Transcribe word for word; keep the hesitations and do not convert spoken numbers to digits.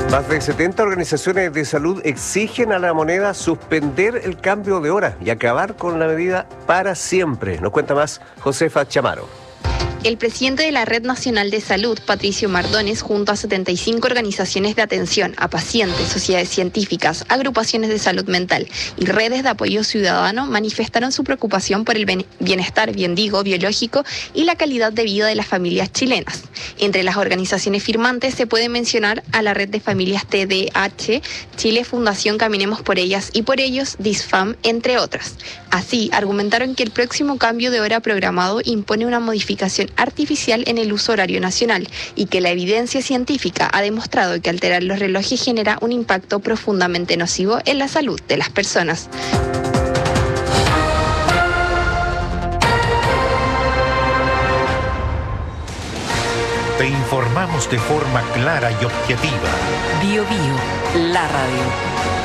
Más de setenta organizaciones de salud exigen a la moneda suspender el cambio de hora y acabar con la medida para siempre. Nos cuenta más Josefa Chamaro. El presidente de la Red Nacional de Salud, Patricio Mardones, junto a setenta y cinco organizaciones de atención a pacientes, sociedades científicas, agrupaciones de salud mental y redes de apoyo ciudadano, manifestaron su preocupación por el bienestar, bien digo, biológico y la calidad de vida de las familias chilenas. Entre las organizaciones firmantes se puede mencionar a la Red de Familias T D A H, Chile Fundación Caminemos por Ellas y por Ellos, DISFAM, entre otras. Así, argumentaron que el próximo cambio de hora programado impone una modificación artificial en el uso horario nacional y que la evidencia científica ha demostrado que alterar los relojes genera un impacto profundamente nocivo en la salud de las personas. Te informamos de forma clara y objetiva. Bio Bio, la radio.